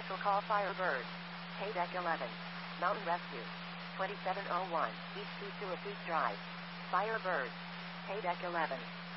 Special call Firebird. Paydeck 11. Mountain Rescue. 2701 East Sewer Peak Drive. Firebird. Paydeck 11.